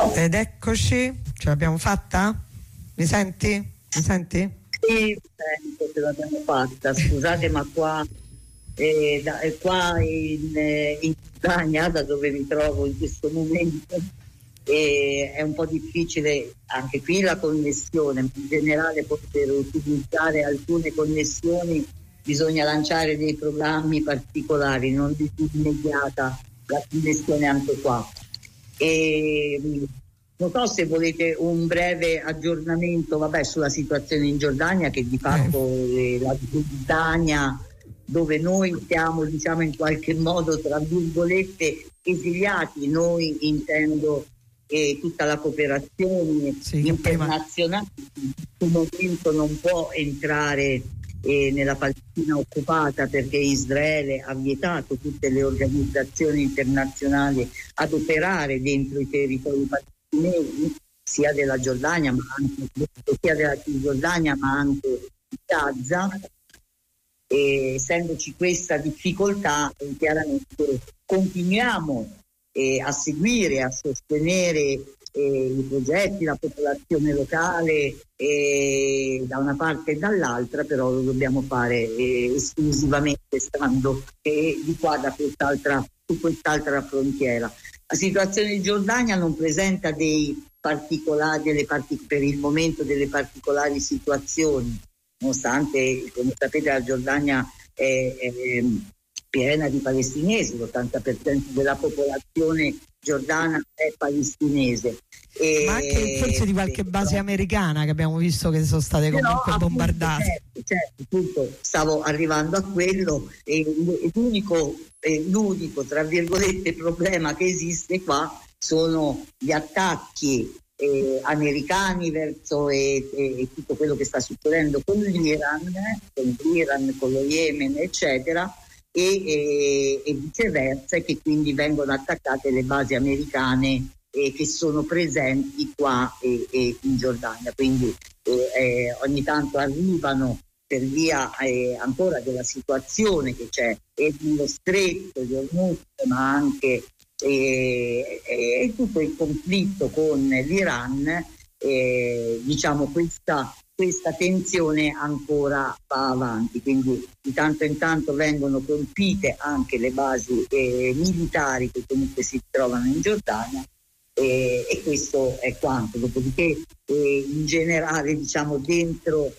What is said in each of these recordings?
Ed eccoci, ce l'abbiamo fatta? Mi senti? Mi senti? Sì, sento, ce l'abbiamo fatta. Scusate, ma qua in Spagna, da dove mi trovo in questo momento, è un po' difficile anche qui la connessione. In generale, per utilizzare alcune connessioni bisogna lanciare dei programmi particolari, non di più immediata la connessione anche qua. Non so se volete un breve aggiornamento sulla situazione in Giordania, che di fatto è la Giordania dove noi siamo, diciamo, in qualche modo, tra virgolette, esiliati. Noi intendo tutta la cooperazione internazionale in questo momento non può entrare nella Palestina occupata, perché Israele ha vietato tutte le organizzazioni internazionali ad operare dentro i territori palestinesi, sia della Giordania ma anche della Cisgiordania, ma anche di Gaza. Essendoci questa difficoltà, chiaramente continuiamo a seguire, a sostenere i progetti, la popolazione locale da una parte e dall'altra, però lo dobbiamo fare esclusivamente stando di qua su quest'altra frontiera. La situazione in Giordania non presenta per il momento delle particolari situazioni, nonostante, come sapete, la Giordania è piena di palestinesi, l'80% della popolazione giordana è palestinese. Ma anche forse di qualche base americana, che abbiamo visto che sono state comunque bombardate. Certo, appunto, stavo arrivando a quello. L'unico, tra virgolette, problema che esiste qua sono gli attacchi americani verso tutto quello che sta succedendo con l'Iran, con lo Yemen, eccetera, e viceversa, che quindi vengono attaccate le basi americane che sono presenti qua in Giordania. Quindi ogni tanto arrivano, per via ancora della situazione che c'è nello stretto di Hormuz, ma anche tutto il conflitto con l'Iran, diciamo questa tensione ancora va avanti. Quindi di tanto in tanto vengono colpite anche le basi militari che comunque si trovano in Giordania, e questo è quanto. Dopodiché in generale, diciamo, dentro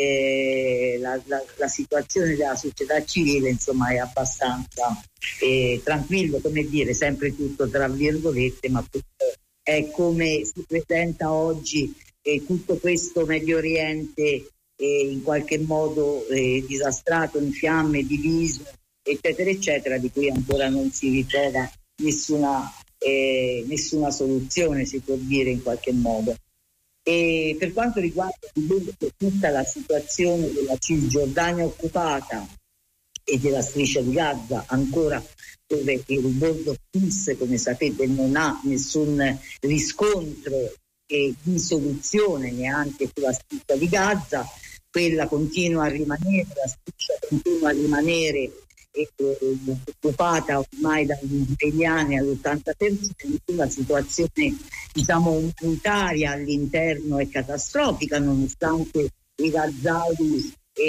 la situazione della società civile, insomma, è abbastanza tranquillo, come dire, sempre tutto tra virgolette, ma è come si presenta oggi tutto questo Medio Oriente in qualche modo disastrato, in fiamme, diviso, eccetera eccetera, di cui ancora non si ritrova nessuna soluzione, si può dire, in qualche modo. E per quanto riguarda tutta la situazione della Cisgiordania occupata e della striscia di Gaza, ancora dove il World of Peace, come sapete, non ha nessun riscontro di soluzione neanche sulla striscia di Gaza, quella continua a rimanere, la striscia continua a rimanere occupata ormai dagli israeliani all'80%. La situazione, diciamo, umanitaria all'interno è catastrofica, nonostante i gazawi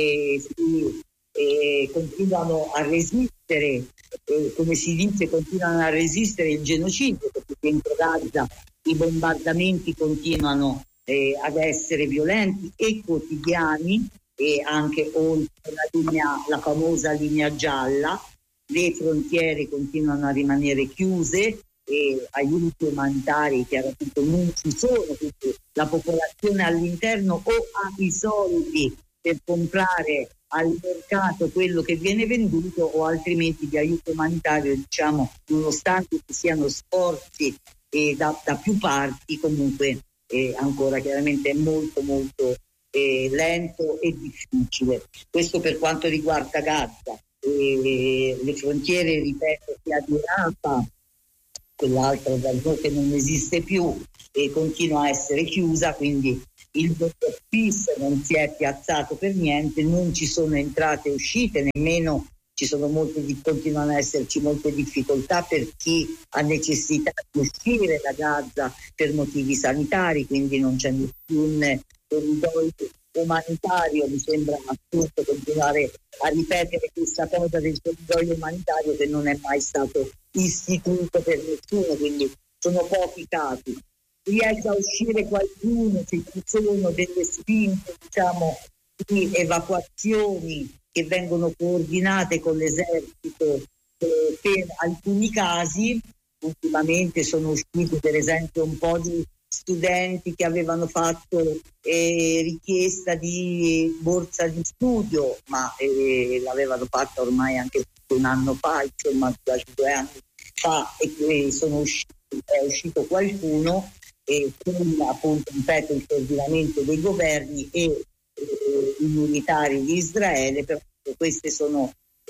continuano a resistere, come si dice, continuano a resistere il genocidio, perché dentro Gaza i bombardamenti continuano ad essere violenti e quotidiani, e anche oltre la famosa linea gialla. Le frontiere continuano a rimanere chiuse e aiuti umanitari chiaramente non ci sono, quindi la popolazione all'interno o ha i soldi per comprare al mercato quello che viene venduto, o altrimenti di aiuto umanitario, diciamo, nonostante ci siano sforzi da più parti, comunque ancora chiaramente è molto molto lento e difficile. Questo per quanto riguarda Gaza. Le frontiere, ripeto, sia di Rafah, quell'altra che non esiste più e continua a essere chiusa, quindi il World of Peace non si è piazzato per niente, non ci sono entrate e uscite, nemmeno continuano ad esserci molte difficoltà per chi ha necessità di uscire da Gaza per motivi sanitari, quindi non c'è nessun corridoio umanitario. Mi sembra assurdo continuare a ripetere questa cosa del corridoio umanitario che non è mai stato istituito per nessuno, quindi sono pochi casi. Riesce a uscire qualcuno, se ci sono delle spinte, diciamo, di evacuazioni che vengono coordinate con l'esercito per alcuni casi. Ultimamente sono usciti per esempio un po' di studenti che avevano fatto richiesta di borsa di studio, ma l'avevano fatta ormai anche un anno fa, insomma quasi 2 anni fa, e è uscito qualcuno con, appunto, ripeto, il coordinamento dei governi e i militari di Israele. Però queste sono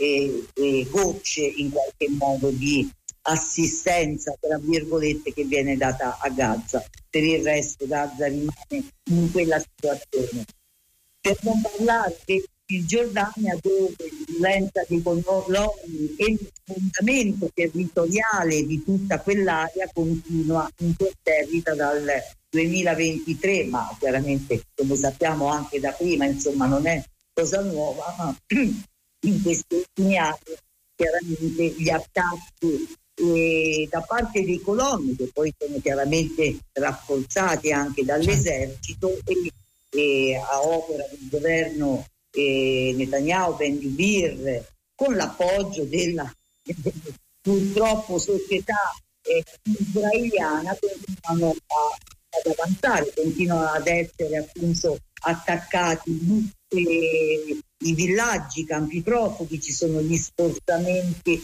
gocce in qualche modo di assistenza, tra virgolette, che viene data a Gaza. Per il resto Gaza rimane in quella situazione. Per non parlare del Cisgiordania, dove la violenza dei coloni e il sfondamento territoriale di tutta quell'area continua imperterrita dal 2023, ma chiaramente, come sappiamo anche da prima, insomma non è cosa nuova, ma in questi ultimi anni chiaramente gli attacchi da parte dei coloni, che poi sono chiaramente rafforzati anche dall'esercito e a opera del governo Netanyahu, Ben Gvir, con l'appoggio della purtroppo società israeliana, continuano ad avanzare, continuano ad essere appunto attaccati i villaggi, i campi profughi, ci sono gli spostamenti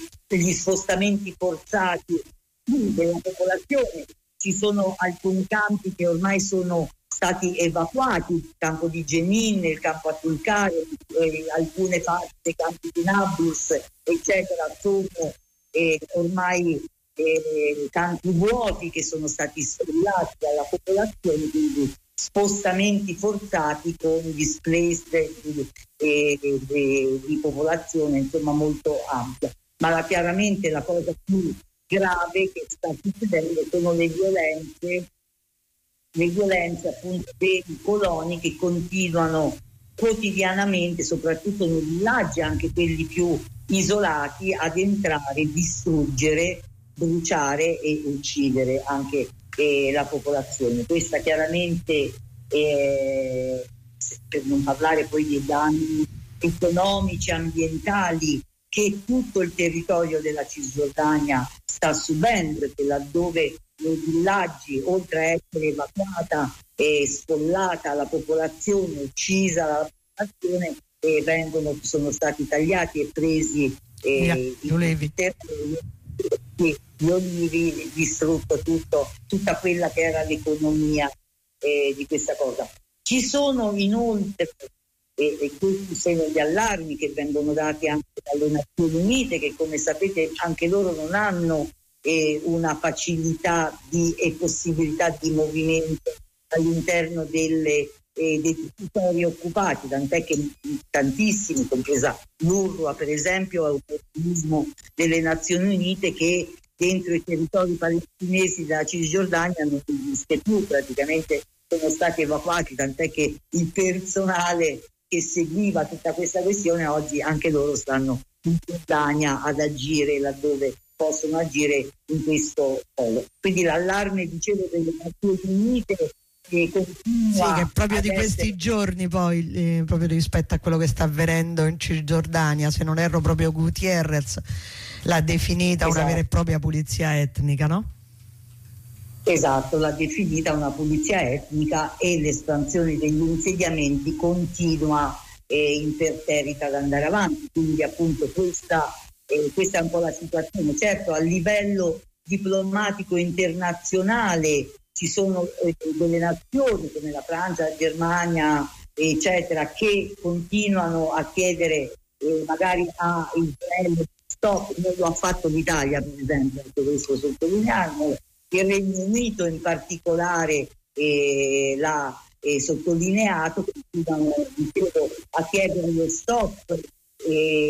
forzati della popolazione, ci sono alcuni campi che ormai sono stati evacuati, il campo di Jenin, il campo a Tulkare, alcune parti dei campi di Nablus, eccetera, sono ormai campi vuoti che sono stati sfruttati dalla popolazione, quindi spostamenti forzati con displaced di popolazione, insomma, molto ampia. Ma chiaramente la cosa più grave che sta succedendo sono le violenze appunto dei coloni, che continuano quotidianamente, soprattutto nei villaggi, anche quelli più isolati, ad entrare, distruggere, bruciare e uccidere anche la popolazione. Questa chiaramente, per non parlare poi dei danni economici, ambientali che tutto il territorio della Cisgiordania sta subendo, perché laddove nei villaggi, oltre a essere evacuata e sfollata la popolazione, uccisa la popolazione, sono stati tagliati e presi gli olivi, distrutto tutta quella che era l'economia di questa cosa. Ci sono inoltre, e questi sono gli allarmi che vengono dati anche dalle Nazioni Unite, che come sapete anche loro non hanno una facilità e possibilità di movimento all'interno dei territori occupati, tant'è che tantissimi, compresa l'UNRWA per esempio, è un organismo delle Nazioni Unite che dentro i territori palestinesi della Cisgiordania non esiste più, praticamente sono stati evacuati, tant'è che il personale che seguiva tutta questa questione oggi anche loro stanno in Giordania ad agire laddove possono agire in questo modo. Quindi l'allarme, dicevo, delle Nazioni Unite che continua, che è proprio di questi giorni, poi proprio rispetto a quello che sta avvenendo in Cisgiordania, se non erro proprio Gutierrez l'ha definita una vera e propria pulizia etnica, no? Esatto, l'ha definita una pulizia etnica, e l'espansione degli insediamenti continua imperterrita ad andare avanti. Quindi appunto questa è un po' la situazione. Certo, a livello diplomatico internazionale ci sono delle nazioni come la Francia, la Germania, eccetera, che continuano a chiedere magari a Israele stop, come lo ha fatto l'Italia per esempio, anche questo sottolinearlo. Il Regno Unito in particolare l'ha sottolineato, che continuano a chiedere lo stop